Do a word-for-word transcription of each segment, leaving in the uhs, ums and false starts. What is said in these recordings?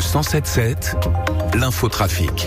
cent sept sept, l'infotrafic.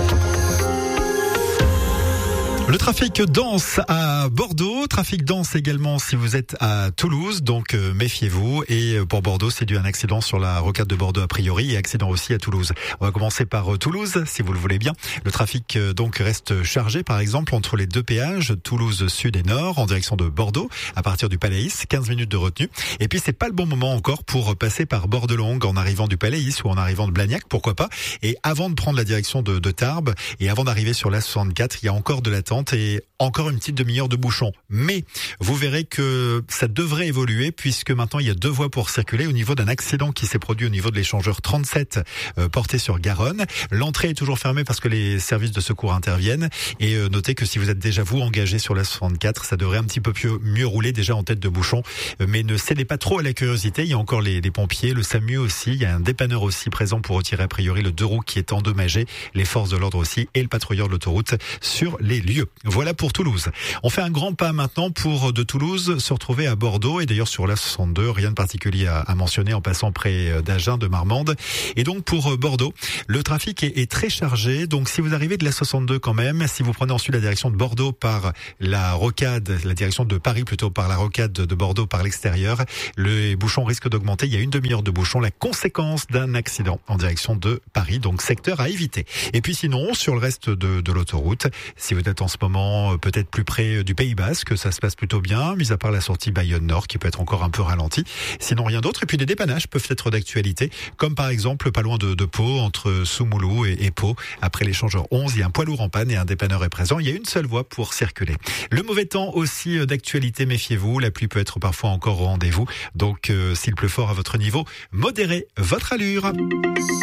Le trafic dense à Bordeaux, trafic dense également si vous êtes à Toulouse, donc euh, méfiez-vous. Et pour Bordeaux, c'est dû à un accident sur la rocade de Bordeaux a priori et accident aussi à Toulouse. On va commencer par euh, Toulouse, si vous le voulez bien. Le trafic euh, donc reste chargé, par exemple, entre les deux péages, Toulouse Sud et Nord, en direction de Bordeaux, à partir du Palais, quinze minutes de retenue. Et puis c'est pas le bon moment encore pour passer par Bordelongue en arrivant du Palais ou en arrivant de Blagnac, pourquoi pas. Et avant de prendre la direction de, de Tarbes et avant d'arriver sur l'A soixante-quatre, il y a encore de l'attente. Et encore une petite demi-heure de bouchon. Mais vous verrez que ça devrait évoluer puisque maintenant il y a deux voies pour circuler au niveau d'un accident qui s'est produit au niveau de l'échangeur trente-sept euh, porté sur Garonne. L'entrée est toujours fermée parce que les services de secours interviennent. Et euh, notez que si vous êtes déjà vous engagé sur la soixante-quatre, ça devrait un petit peu mieux, mieux rouler déjà en tête de bouchon. Euh, mais ne cédez pas trop à la curiosité. Il y a encore les, les pompiers, le SAMU aussi. Il y a un dépanneur aussi présent pour retirer a priori le deux roues qui est endommagé. Les forces de l'ordre aussi et le patrouilleur de l'autoroute sur les lieux. Voilà pour Toulouse. On fait un grand pas maintenant pour de Toulouse se retrouver à Bordeaux et d'ailleurs sur l'A soixante-deux, rien de particulier à, à mentionner en passant près d'Agen, de Marmande. Et donc pour Bordeaux, le trafic est, est très chargé. Donc si vous arrivez de l'A soixante-deux quand même, si vous prenez ensuite la direction de Bordeaux par la rocade, la direction de Paris plutôt par la rocade de Bordeaux par l'extérieur, les bouchons risquent d'augmenter. Il y a une demi-heure de bouchons, la conséquence d'un accident en direction de Paris. Donc secteur à éviter. Et puis sinon, sur le reste de, de l'autoroute, si vous êtes en ce moment peut-être plus près du Pays Basque, ça se passe plutôt bien, mis à part la sortie Bayonne-Nord qui peut être encore un peu ralentie. Sinon rien d'autre. Et puis des dépannages peuvent être d'actualité, comme par exemple pas loin de, de Pau, entre Soumoulou et, et Pau. Après l'échangeur onze, il y a un poids lourd en panne et un dépanneur est présent. Il y a une seule voie pour circuler. Le mauvais temps aussi d'actualité, méfiez-vous. La pluie peut être parfois encore au rendez-vous. Donc euh, s'il pleut fort à votre niveau, modérez votre allure.